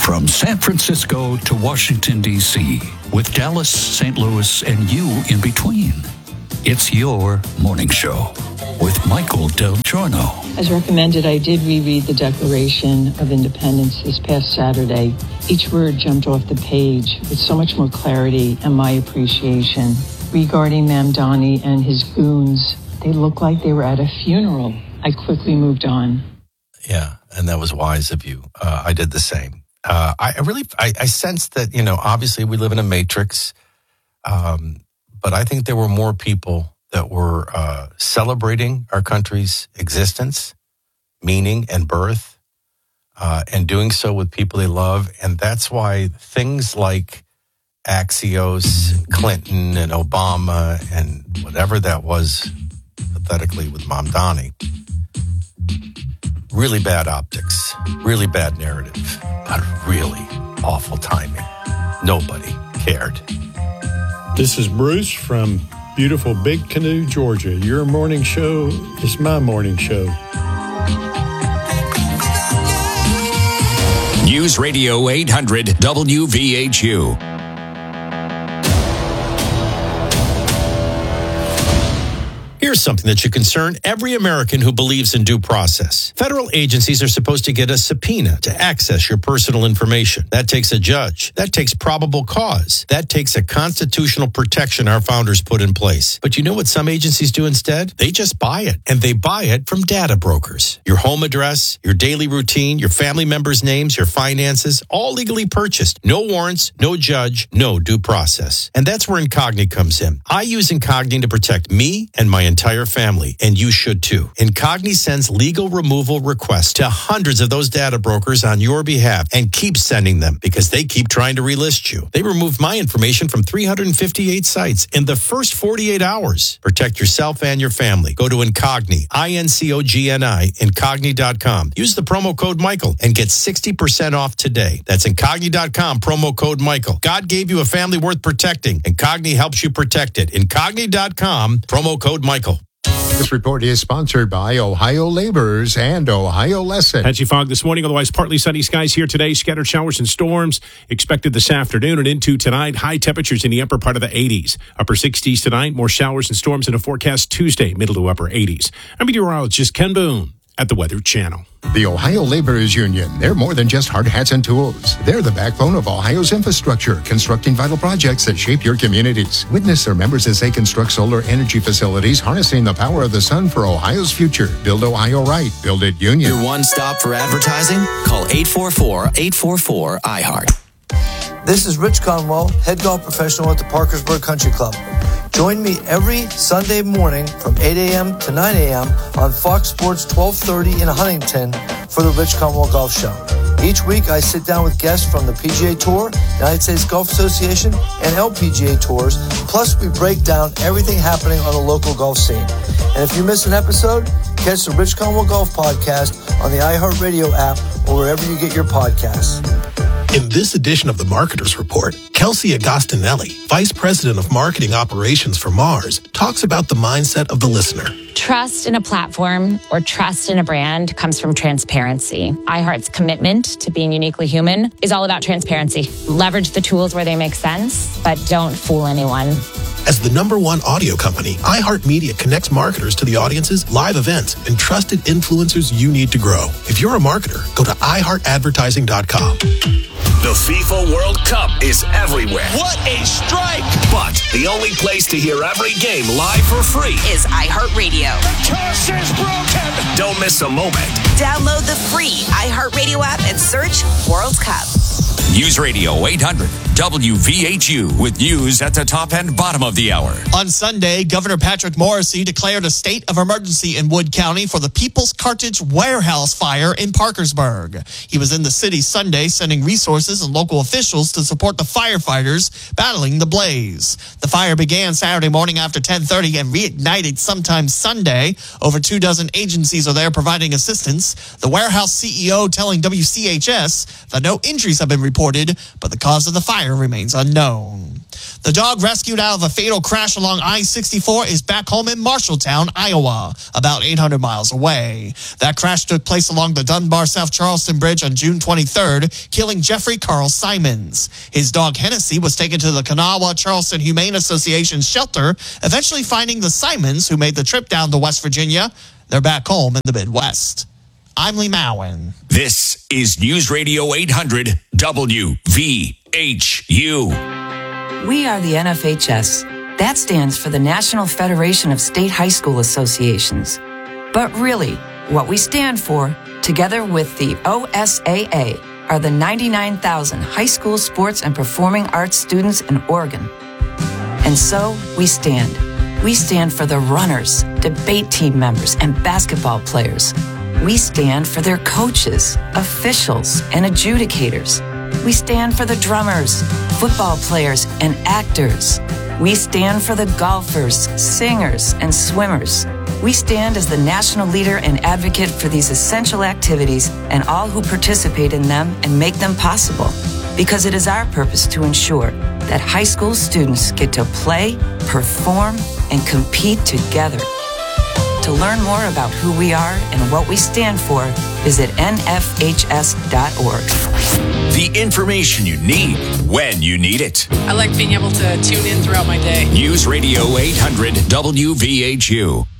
From San Francisco to Washington, D.C., with Dallas, St. Louis, and you in between. It's your morning show with Michael Del Giorno. As recommended, I did reread the Declaration of Independence this past Saturday. Each word jumped off the page with so much more clarity and my appreciation. Regarding Mamdani and his goons, they looked like they were at a funeral. I quickly moved on. Yeah, and that was wise of you. I did the same. I sense that, obviously we live in a matrix, but I think there were more people that were celebrating our country's existence, meaning, and birth, and doing so with people they love. And that's why things like Axios, and Clinton, and Obama, and whatever that was, pathetically, with Mamdani, really bad optics, really bad narrative, but really awful timing. Nobody cared. This is Bruce from beautiful Big Canoe, Georgia. Your morning show is my morning show. News Radio 800 WVHU. Here's something that should concern every American who believes in due process. Federal agencies are supposed to get a subpoena to access your personal information. That takes a judge. That takes probable cause. That takes a constitutional protection our founders put in place. But you know what some agencies do instead? They just buy it. And they buy it from data brokers. Your home address, your daily routine, your family members' names, your finances, all legally purchased. No warrants, no judge, no due process. And that's where Incogni comes in. I use Incogni to protect me and my entire family, and you should too. Incogni sends legal removal requests to hundreds of those data brokers on your behalf and keeps sending them because they keep trying to relist you. They removed my information from 358 sites in the first 48 hours. Protect yourself and your family. Go to Incogni, INCOGNI, Incogni.com. Use the promo code Michael and get 60% off today. That's Incogni.com, promo code Michael. God gave you a family worth protecting. Incogni helps you protect it. Incogni.com, promo code Michael. This report is sponsored by Ohio Laborers and Ohio Lesson. Patchy fog this morning, otherwise partly sunny skies here today. Scattered showers and storms expected this afternoon and into tonight. High temperatures in the upper part of the 80s. Upper 60s tonight. More showers and storms in a forecast Tuesday, middle to upper 80s. I'm meteorologist Ken Boone at the Weather Channel. The Ohio Laborers Union, they're more than just hard hats and tools. They're the backbone of Ohio's infrastructure, constructing vital projects that shape your communities. Witness their members as they construct solar energy facilities, harnessing the power of the sun for Ohio's future. Build Ohio right. Build it union. Your one stop for advertising? Call 844-844-IHEART. This is Rich Conwell, head golf professional at the Parkersburg Country Club. Join me every Sunday morning from 8 a.m. to 9 a.m. on Fox Sports 1230 in Huntington for the Rich Conwell Golf Show. Each week, I sit down with guests from the PGA Tour, United States Golf Association, and LPGA Tours. Plus, we break down everything happening on the local golf scene. And if you miss an episode, catch the Rich Conwell Golf Podcast on the iHeartRadio app or wherever you get your podcasts. In this edition of the Marketers Report, Kelsey Agostinelli, Vice President of Marketing Operations for Mars, talks about the mindset of the listener. Trust in a platform or trust in a brand comes from transparency. iHeart's commitment to being uniquely human is all about transparency. Leverage the tools where they make sense, but don't fool anyone. As the #1 audio company, iHeartMedia connects marketers to the audiences, live events, and trusted influencers you need to grow. If you're a marketer, go to iHeartAdvertising.com. The FIFA World Cup is everywhere. What a strike! But the only place to hear every game live for free is iHeartRadio. The toss is broken. Don't miss a moment. Download the free iHeartRadio app and search World Cup. News Radio 800 WVHU with news at the top and bottom of the hour. On Sunday, Governor Patrick Morrisey declared a state of emergency in Wood County for the People's Cartage Warehouse fire in Parkersburg. He was in the city Sunday sending resources and local officials to support the firefighters battling the blaze. The fire began Saturday morning after 10:30 and reignited sometime Sunday. Over 24 agencies are there providing assistance. The warehouse CEO telling WCHS that no injuries have been reported reported, but the cause of the fire remains unknown. The dog rescued out of a fatal crash along I-64 is back home in Marshalltown, Iowa, about 800 miles away. That crash took place along the Dunbar-South Charleston Bridge on June 23rd, killing Jeffrey Carl Simons. His dog Hennessy was taken to the Kanawha Charleston Humane Association's shelter, eventually finding the Simons, who made the trip down to West Virginia. They're back home in the Midwest. I'm Lee Mowen. This is News Radio 800 WVHU. We are the NFHS. That stands for the National Federation of State High School Associations. But really, what we stand for, together with the OSAA, are the 99,000 high school sports and performing arts students in Oregon. And so, we stand. We stand for the runners, debate team members, and basketball players. We stand for their coaches, officials, and adjudicators. We stand for the drummers, football players, and actors. We stand for the golfers, singers, and swimmers. We stand as the national leader and advocate for these essential activities and all who participate in them and make them possible. Because it is our purpose to ensure that high school students get to play, perform, and compete together. To learn more about who we are and what we stand for, visit nfhs.org. The information you need when you need it. I like being able to tune in throughout my day. News Radio 800 WVHU.